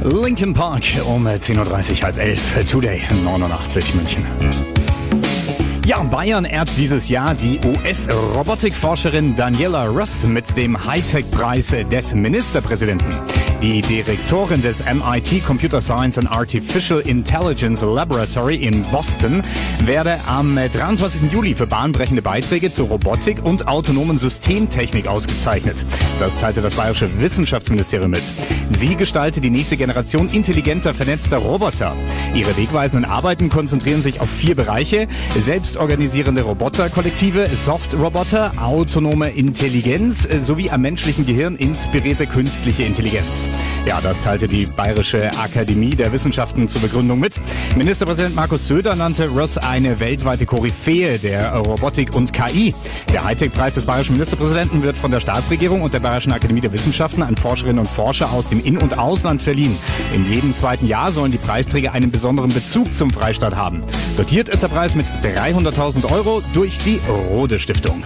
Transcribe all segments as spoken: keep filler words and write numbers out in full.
Linkin Park um zehn Uhr dreißig, halb elf, Today neunundachtzig München. Ja, Bayern ehrt dieses Jahr die U S-Robotikforscherin Daniela Russ mit dem Hightech-Preis des Ministerpräsidenten. Die Direktorin des M I T Computer Science and Artificial Intelligence Laboratory in Boston werde am dreiundzwanzigsten Juli für bahnbrechende Beiträge zur Robotik und autonomen Systemtechnik ausgezeichnet. Das teilte das bayerische Wissenschaftsministerium mit. Sie gestaltet die nächste Generation intelligenter, vernetzter Roboter. Ihre wegweisenden Arbeiten konzentrieren sich auf vier Bereiche: selbstorganisierende Roboterkollektive, Soft-Roboter, autonome Intelligenz sowie am menschlichen Gehirn inspirierte künstliche Intelligenz. Ja, das teilte die Bayerische Akademie der Wissenschaften zur Begründung mit. Ministerpräsident Markus Söder nannte Russ eine weltweite Koryphäe der Robotik und K I. Der Hightech-Preis des bayerischen Ministerpräsidenten wird von der Staatsregierung und der Bayerischen Akademie der Wissenschaften an Forscherinnen und Forscher aus dem In- und Ausland verliehen. In jedem zweiten Jahr sollen die Preisträger einen besonderen Bezug zum Freistaat haben. Dotiert ist der Preis mit dreihunderttausend Euro durch die Rode Stiftung.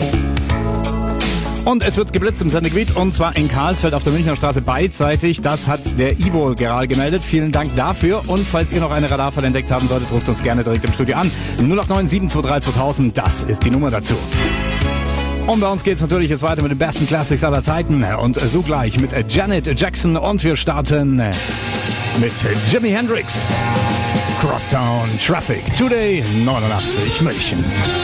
Und es wird geblitzt im Sendegebiet, und zwar in Karlsfeld auf der Münchner Straße beidseitig. Das hat der Ivo gerade gemeldet. Vielen Dank dafür. Und falls ihr noch eine Radarfall entdeckt haben solltet, ruft uns gerne direkt im Studio an. null acht neun sieben zwei drei zweitausend, das ist die Nummer dazu. Und bei uns geht's natürlich jetzt weiter mit den besten Classics aller Zeiten. Und so gleich mit Janet Jackson. Und wir starten mit Jimi Hendrix. Crosstown Traffic. Today neunundachtzig München.